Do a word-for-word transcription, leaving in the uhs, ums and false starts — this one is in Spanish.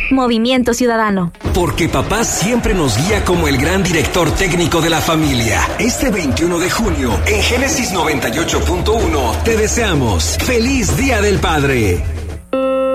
Movimiento Ciudadano. Porque papá siempre nos guía como el gran director técnico de la familia. Este veintiuno de junio, en Génesis noventa y ocho punto uno, te deseamos ¡Feliz Día del Padre!